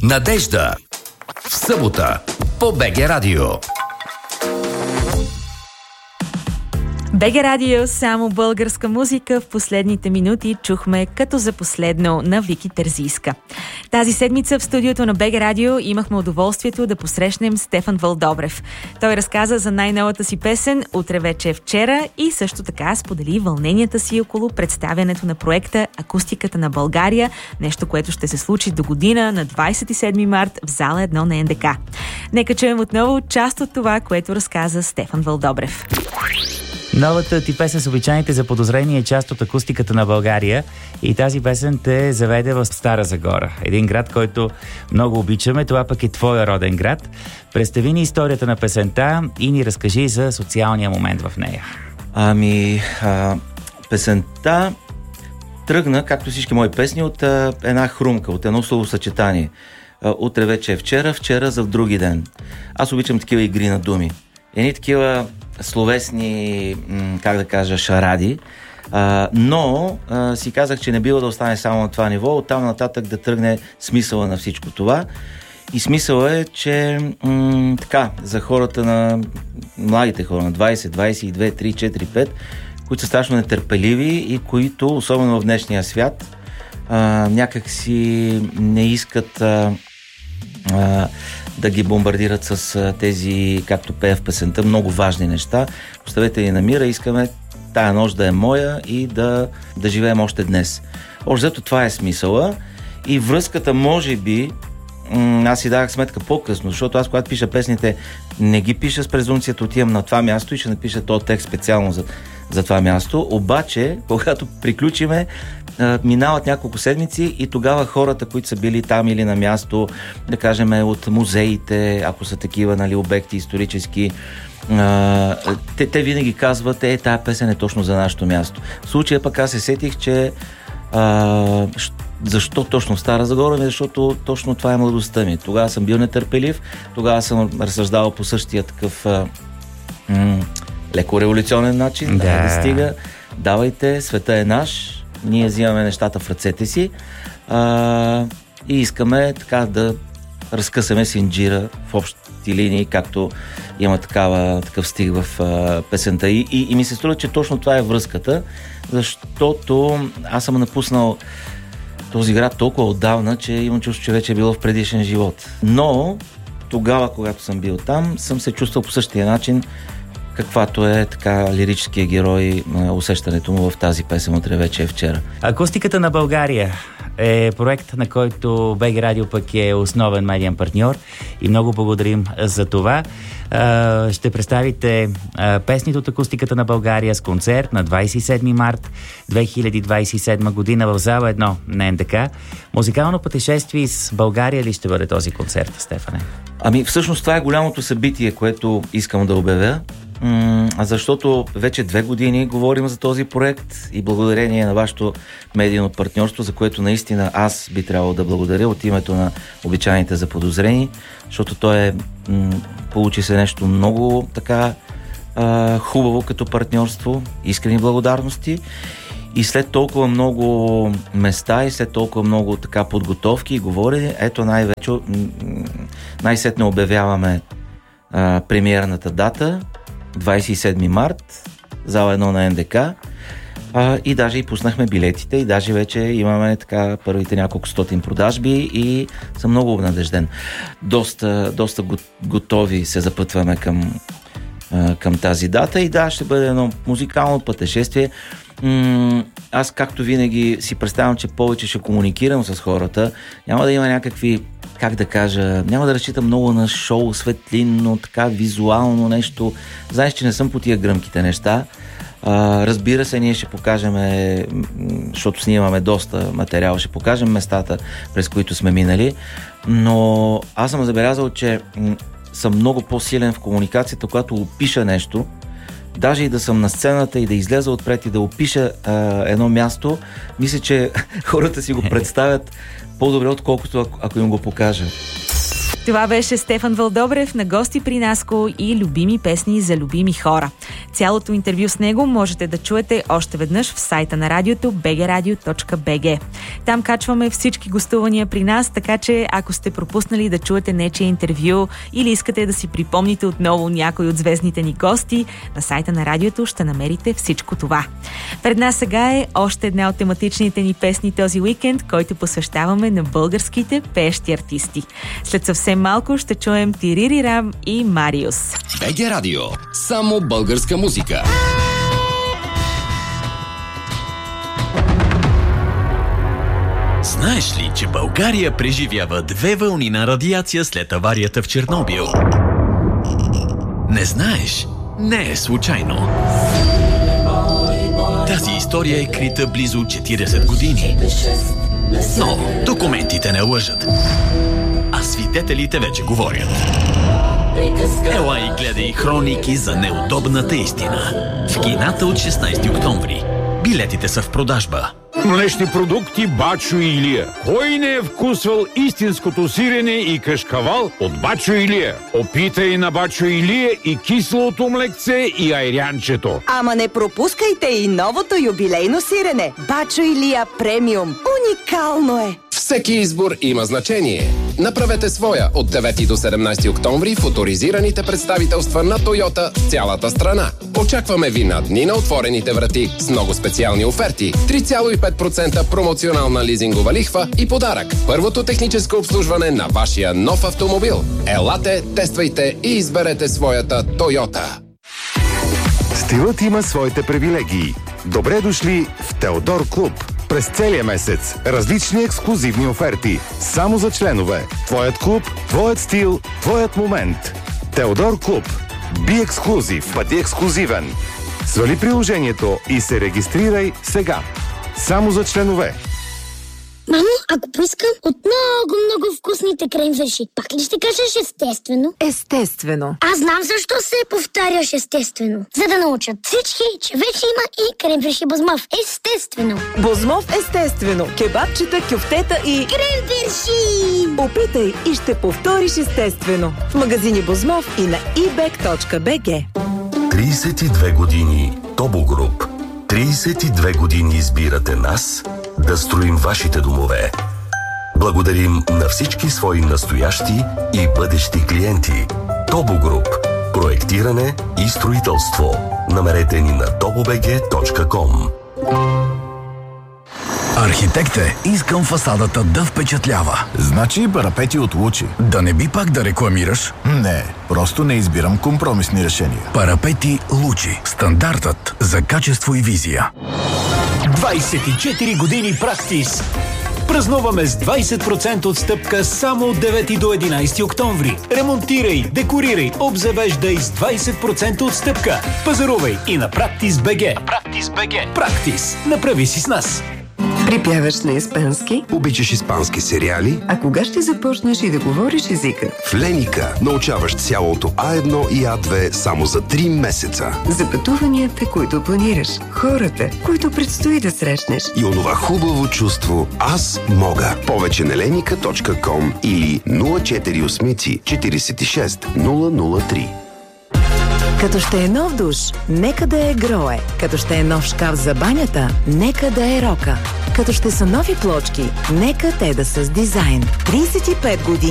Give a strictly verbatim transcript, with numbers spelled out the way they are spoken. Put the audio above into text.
Надежда. В събота по БГ Радио. БГ Радио, само българска музика. В последните минути чухме като за последно на Вики Терзийска. Тази седмица в студиото на БГ Радио имахме удоволствието да посрещнем Стефан Вълдобрев. Той разказа за най-новата си песен «Утре вече е вчера» и също така сподели вълненията си около представянето на проекта «Акустиката на България», нещо, което ще се случи до година на двадесет и седми март в зала едно на НДК. Нека чуем отново част от това, което разказа Стефан Вълдобрев. Новата ти песен с обичайните заподозрения е част от акустиката на България и тази песен те заведе в Стара Загора. Един град, който много обичаме, това пък е твоя роден град. Представи ни историята на песента и ни разкажи за социалния момент в нея. Ами, а, песента тръгна, както всички мои песни, от а, една хрумка, от едно словосъчетание. А, утре вече е вчера, вчера за в други ден. Аз обичам такива игри на думи. Едни такива словесни, как да кажа, шаради, а, но а, си казах, че не бива да остане само на това ниво, оттам нататък да тръгне смисъла на всичко това. И смисъла е, че м- така, за хората на младите хора, на двадесет, двадесет и две, три, четири, пет, които са страшно нетърпеливи и които, особено в днешния свят, а, някак си не искат а, а, да ги бомбардират с а, тези, както пея в песента, много важни неща. Оставете ни на мира, искаме тая нощ да е моя и да, да живеем още днес. Още зато това е смисъла и връзката може би, м- аз си давах сметка по-късно, защото аз когато пиша песните, не ги пиша с презумцията, отивам на това място и ще напиша този текст специално за, за това място, обаче, когато приключиме, минават няколко седмици и тогава хората, които са били там или на място, да кажем от музеите, ако са такива, нали, обекти исторически, те, те винаги казват, е, тая песен е точно за нашето място. В случая пък аз се сетих, че а, защо точно в Стара Загора? Защото точно това е младостта ми. Тогава съм бил нетърпелив, тогава съм разсъждавал по същия такъв а, м- леко революционен начин. Да. Да стига, давайте, света е наш. Ние взимаме нещата в ръцете си а, и искаме така да разкъсаме синджира в общи линии, както има такава, такъв стих в а, песента. И, и, и ми се струва, че точно това е връзката, защото аз съм напуснал този град толкова отдавна, че имам чувство, че вече е било в предишен живот. Но тогава, когато съм бил там, съм се чувствал по същия начин, каквато е така лирическия герой, усещането му в тази песен «Утре вече е вчера». Акустиката на България е проект, на който БГ Радио пък е основен медиен партньор и много благодарим за това. Ще представите песните от акустиката на България с концерт на двадесет и седми март две хиляди двадесет и седма година в зала едно на НДК. Музикално пътешествие с България ли ще бъде този концерт, Стефане? Ами всъщност това е голямото събитие, което искам да обявя. Защото вече две години говорим за този проект и благодарение на вашето медийно партньорство, за което наистина аз би трябвало да благодаря от името на обичайните заподозрени, защото то е, м- получи се нещо много така а, хубаво като партньорство, искрени благодарности и след толкова много места и след толкова много така подготовки и говорене, ето най-вече най-сетне обявяваме а, премиерната дата двадесет и седми март, зала едно на НДК, а, и даже и пуснахме билетите и даже вече имаме така първите няколко стотин продажби и съм много обнадежден. Доста, доста готови се запътваме към, а, към тази дата и да, ще бъде едно музикално пътешествие. М- аз както винаги си представям, че повече ще комуникирам с хората, няма да има някакви, как да кажа, няма да разчитам много на шоу, светлинно, така визуално нещо. Знаеш, че не съм по тия гръмките неща. А, разбира се, ние ще покажем, защото снимаме доста материал, ще покажем местата, през които сме минали, но аз съм забелязал, че м- съм много по-силен в комуникацията, когато опиша нещо, даже и да съм на сцената и да излеза отпред и да опиша а, едно място, мисля, че хората си го представят по-добре, отколкото ако, ако им го покажа. Това беше Стефан Вълдобрев на гости при Наско и любими песни за любими хора. Цялото интервю с него можете да чуете още веднъж в сайта на радиото би джи радио точка би джи. Там качваме всички гостувания при нас, така че ако сте пропуснали да чуете нечие интервю или искате да си припомните отново някой от звездните ни гости, на сайта на радиото ще намерите всичко това. Пред нас сега е още една от тематичните ни песни този уикенд, който посвещаваме на българските пеещи артисти. След съвсем малко ще чуем Тиририрам и Мариус. би джи Радио. Само българска музика. Знаеш ли, че България преживява две вълни на радиация след аварията в Чернобил? Не знаеш? Не е случайно. Тази история е крита близо четиридесет години. Но документите не лъжат. А свидетелите вече говорят. Ела и гледай хроники за неудобната истина. В кината от шестнайсети октомври. Билетите са в продажба. Млечни продукти Бачо и Илия. Кой не е вкусвал истинското сирене и кашкавал от Бачо и Илия? Опитай на Бачо и Илия и киселото млекце и айрянчето. Ама не пропускайте и новото юбилейно сирене. Бачо и Илия премиум. Уникално е! Всеки избор има значение. Направете своя от девети до седемнайсети октомври в оторизираните представителства на Тойота в цялата страна. Очакваме ви на дни на отворените врати с много специални оферти, три цяло и пет процента промоционална лизингова лихва и подарък. Първото техническо обслужване на вашия нов автомобил. Елате, тествайте и изберете своята Тойота. Стилът има своите привилегии. Добре дошли в Теодор Клуб. През целия месец различни ексклузивни оферти. Само за членове. Твоят клуб, твоят стил, твоят момент. Теодор Клуб. Би ексклузив. Бъди ексклузивен. Свали приложението и се регистрирай сега. Само за членове. Мамо, ако поискам от много, много вкусните кремвирши, пак ли ще кажеш естествено? Естествено. Аз знам защо се повтаряш естествено. За да научат всички, че вече има и кремвирши Бозмов. Естествено. Бозмов естествено. Кебабчета, кюфтета и... Кремвирши! Опитай и ще повториш естествено. В магазини Бозмов и на и бек точка би джи. трийсет и две години Тобо Груп. трийсет и две години избирате нас да строим вашите домове. Благодарим на всички свои настоящи и бъдещи клиенти. Тобо Груп. Проектиране и строителство. Намерете ни на тобо би джи точка ком. Архитекте, искам фасадата да впечатлява. Значи парапети от Лучи. Да не би пак да рекламираш? Не, просто не избирам компромисни решения. Парапети Лучи. Стандартът за качество и визия. двайсет и четири години Практис. Празнуваме с двайсет процента отстъпка само от девети до единайсети октомври. Ремонтирай, декорирай, обзавеждай с двайсет процента отстъпка. Пазарувай и на Практис точка би джи. Практис точка би джи. Практис. Направи си с нас. Припяваш на испански? Обичаш испански сериали? А кога ще започнеш и да говориш езика? В Леника научаваш цялото А едно и А две само за три месеца. За пътуванията, които планираш, хората, които предстои да срещнеш. И онова хубаво чувство «Аз мога». Повече на леника точка ком или нула четири осем четирийсет и шест нула нула три. Като ще е нов душ, нека да е Грое. Като ще е нов шкаф за банята, нека да е Рока. Като ще са нови плочки, нека те да са с дизайн. трийсет и пет години